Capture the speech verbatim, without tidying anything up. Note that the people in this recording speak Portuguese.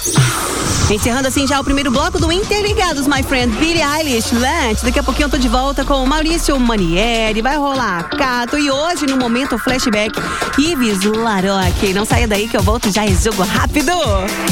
Encerrando assim já o primeiro bloco do Interligados, my friend, Billie Eilish, Lunch. Daqui a pouquinho eu tô de volta com o Maurício Manieri, vai rolar Cato e hoje no momento flashback, Yves Laroque. Não saia daí que eu volto já em jogo rápido.